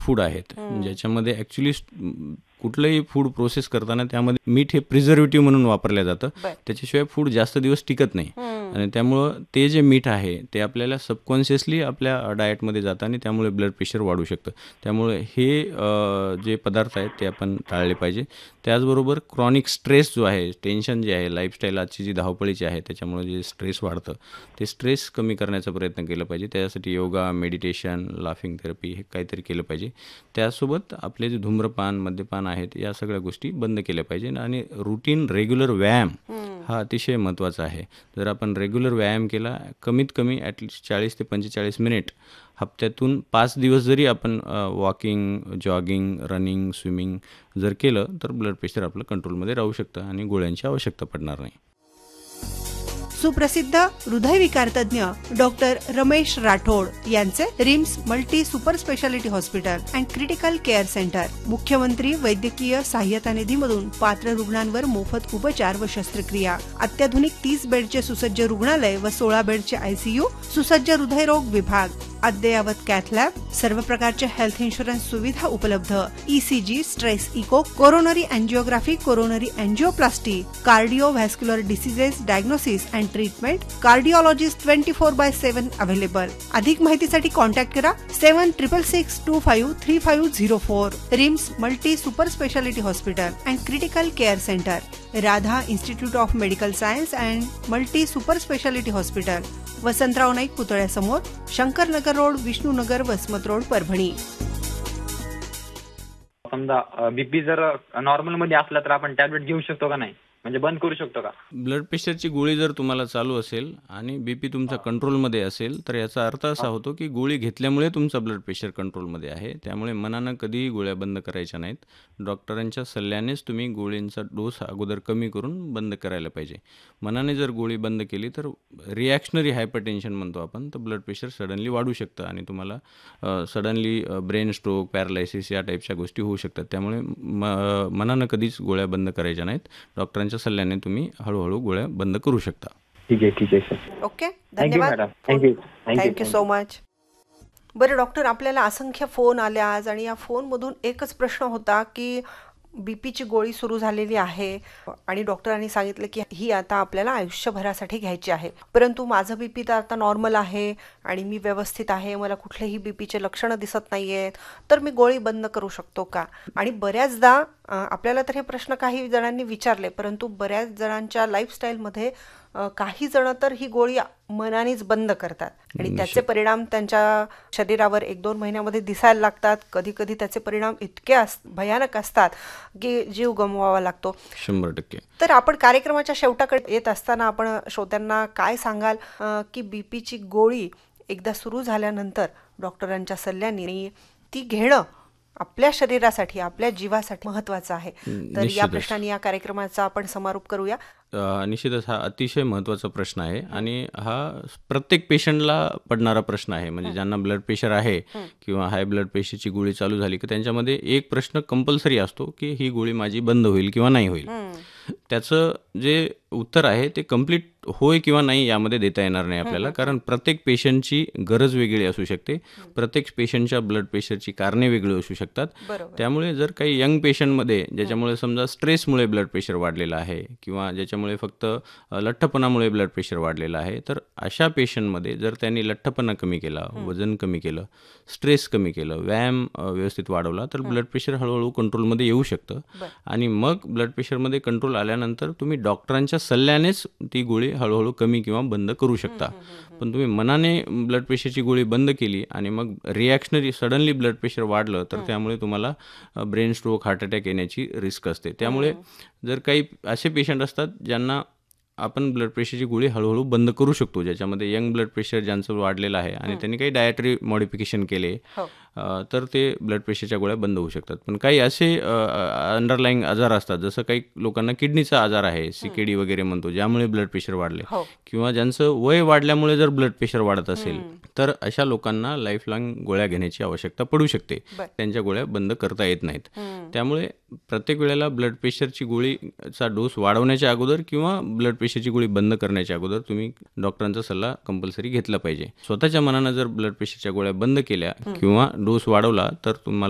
Food आहेत, ज्याच्यामध्ये actually कुठलंही फूड प्रोसेस करताना त्यामध्ये मीठ हे प्रिझर्वेटिव्ह म्हणून वापरलं जातं. त्याच्याशिवाय फूड जास्त दिवस टिकत नाही आणि त्यामुळं ते जे मीठ आहे ते आपल्याला सबकॉन्शियसली आपल्या डाएटमध्ये जातं आणि त्यामुळे ब्लड प्रेशर वाढू शकतं. त्यामुळे हे जे पदार्थ आहेत ते आपण टाळले पाहिजे. त्याचबरोबर क्रॉनिक स्ट्रेस जो आहे, टेन्शन जे आहे, लाईफस्टाईल आजची जी धावपळीची आहे त्याच्यामुळे जे स्ट्रेस वाढतं ते स्ट्रेस कमी करण्याचा प्रयत्न केला पाहिजे. त्यासाठी योगा, मेडिटेशन, लाफिंग थेरपी हे काहीतरी केलं पाहिजे. त्यासोबत आपले जे धूम्रपान, मद्यपान आहेत या सगळ्या गोष्टी बंद केल्या पाहिजे आणि रुटीन रेग्युलर व्यायाम हा अतिशय महत्त्वाचा आहे. जर आपण रेग्युलर व्यायाम केला कमीत कमी ॲटलिस्ट 40 ते 45 मिनिट हप्त्यातून 5 दिवस जरी आपण वॉकिंग, जॉगिंग, रनिंग, स्विमिंग जर केलं तर ब्लड प्रेशर आपलं कंट्रोलमध्ये राहू शकतं आणि गोळ्यांची आवश्यकता पडणार नाही. सुप्रसिद्ध हृदयविकार तज्ञ डॉक्टर रमेश राठोड यांचे RIMS multi super speciality hospital and critical care centre मुख्यमंत्री वैद्यकीय सहाय्यता निधीमधून पात्र रुग्णांवर मोफत उपचार व शस्त्रक्रिया, अत्याधुनिक 30 बेडचे सुसज्ज रुग्णालय व 16 बेडचे आयसीयू, सुसज्ज हृदयरोग विभाग, अद्ययावत कॅथ लॅब, सर्व प्रकारचे हेल्थ इन्शुरन्स सुविधा उपलब्ध, ECG, stress eco, coronary angiography, coronary angioplasty, कार्डिओव्हॅस्क्युलर diseases diagnosis and treatment, cardiologist 24/7 available. अधिक माहितीसाठी कॉन्टॅक्ट करा 7666253504. RIMS multi super speciality hospital and critical care centre, Radha institute of medical science and multi super speciality hospital, Vasantrao Naik पुतळ्यासमोर, Shankarnagar road, Vishnunagar, Vasmat road, Parbhani. समजा BP जर normal मध्ये असला तर आपण टॅबलेट घेऊ शकतो का नाही, म्हणजे बंद करू शकतो का? ब्लड प्रेशरची गोळी जर तुम्हाला चालू असेल आणि बीपी तुमचा कंट्रोलमध्ये असेल तर याचा अर्थ असा होतो की गोळी घेतल्यामुळे तुमचा ब्लड प्रेशर कंट्रोलमध्ये आहे. त्यामुळे मनानं कधीही गोळ्या बंद करायच्या नाहीत. डॉक्टरांच्या सल्ल्यानेच तुम्ही गोळींचा डोस अगोदर कमी करून बंद करायला पाहिजे. मनाने जर गोळी बंद केली तर रिॲक्शनरी हायपरटेन्शन म्हणतो आपण, तर ब्लड प्रेशर सडनली वाढू शकतं आणि तुम्हाला सडनली ब्रेन स्ट्रोक, पॅरालायसिस या टाईपच्या गोष्टी होऊ शकतात. त्यामुळे मनानं कधीच गोळ्या बंद करायच्या नाहीत. डॉक्टरांच्या सल्ल्याने तुम्ही हळूहळू गोळ्या बंद करू शकता. ठीक आहे सर. ओके, धन्यवाद. Thank you so much. बरं डॉक्टर, आपल्याला असंख्य फोन आले आज आणि या फोनमधून एकच प्रश्न होता की बीपीची गोळी सुरू झालेली आहे आणि डॉक्टरांनी सांगितलं की ही आता आपल्याला आयुष्यभरासाठी घ्यायची आहे, परंतु माझं बीपी तर आता नॉर्मल आहे आणि मी व्यवस्थित आहे, मला कुठलेही बीपीचे लक्षणं दिसत नाहीयेत, तर मी गोळी बंद करू शकतो का? आणि बऱ्याचदा आपल्याला तर हे प्रश्न काही जणांनी विचारले, परंतु बऱ्याच जणांच्या लाईफस्टाईलमध्ये काही जण तर ही गोळी मनानेच बंद करतात आणि त्याचे परिणाम त्यांच्या शरीरावर 1-2 महिन्यामध्ये दिसायला लागतात. कधी कधी त्याचे परिणाम इतके भयानक असतात की जीव गमवावा लागतो. 100%. तर आपण कार्यक्रमाच्या शेवटाकडे येत असताना आपण श्रोत्यांना काय सांगाल की बीपीची गोळी एकदा सुरू झाल्यानंतर डॉक्टरांच्या सल्ल्याने ती घेणं आपल्या शरीरासाठी, आपल्या जीवासाठी महत्वाचं आहे. तर या प्रश्नाने या कार्यक्रमाचा आपण समारोप करूया. निश्चितच हा अतिशय महत्त्वाचा प्रश्न आहे आणि हा प्रत्येक पेशंटला पडणारा प्रश्न आहे. म्हणजे ज्यांना ब्लड प्रेशर आहे किंवा हाय ब्लड प्रेशरची गोळी चालू झाली की त्यांच्यामध्ये एक प्रश्न कंपल्सरी असतो की ही गोळी माझी बंद होईल किंवा नाही होईल. त्याचं जे उत्तर आहे ते कंप्लीट होय किंवा नाही यामध्ये देता येणार नाही आपल्याला, कारण प्रत्येक पेशंटची गरज वेगळी असू शकते. प्रत्येक पेशंटच्या ब्लड प्रेशरची कारणे वेगळी असू शकतात. त्यामुळे जर काही यंग पेशंटमध्ये ज्याच्यामुळे समजा स्ट्रेसमुळे ब्लड प्रेशर वाढलेलं आहे किंवा ज्याच्यामुळे फक्त लठ्ठपणामुळे ब्लड प्रेशर वाढलेलं आहे, तर अशा पेशंटमध्ये जर त्यांनी लठ्ठपणा कमी केला, वजन कमी केलं, स्ट्रेस कमी केलं, व्यायाम व्यवस्थित वाढवला तर ब्लड प्रेशर हळूहळू कंट्रोलमध्ये येऊ शकतं. आणि मग ब्लड प्रेशरमध्ये कंट्रोल आल्यानंतर तुम्ही डॉक्टरांच्या सल्ल्यानेच ती गोळी हळूहळू कमी किंवा बंद करू शकता. पण तुम्ही मनाने ब्लड प्रेशरची गोळी बंद केली आणि मग रिॲक्शनरी सडनली ब्लड प्रेशर वाढलं तर त्यामुळे तुम्हाला ब्रेन स्ट्रोक, हार्ट अटॅक येण्याची रिस्क असते. त्यामुळे जर काही असे पेशंट असतात ज्यांना आपण ब्लड प्रेशरची गोळी हळूहळू बंद करू शकतो, ज्याच्यामध्ये यंग ब्लड प्रेशर ज्यांचं वाढलेलं आहे आणि त्यांनी काही डायटरी मॉडिफिकेशन केले तर ते ब्लड प्रेशरच्या गोळ्या बंद होऊ शकतात. पण काही असे अंडरलाईंग आजार असतात, जसं काही लोकांना किडनीचा आजार आहे, CKD वगैरे म्हणतो, ज्यामुळे ब्लड प्रेशर वाढले किंवा ज्यांचं वय वाढल्यामुळे जर ब्लड प्रेशर वाढत असेल तर अशा लोकांना लाईफ लॉंग गोळ्या घेण्याची आवश्यकता पडू शकते. त्यांच्या गोळ्या बंद करता येत नाहीत. त्यामुळे प्रत्येक वेळेला ब्लड प्रेशरची गोळीचा डोस वाढवण्याच्या अगोदर किंवा ब्लड प्रेशरची गोळी बंद करण्याच्या अगोदर तुम्ही डॉक्टरांचा सल्ला कंपल्सरी घेतला पाहिजे. स्वतःच्या मनानं जर ब्लड प्रेशरच्या गोळ्या बंद केल्या किंवा डोस वाढवला तर तुम्हाला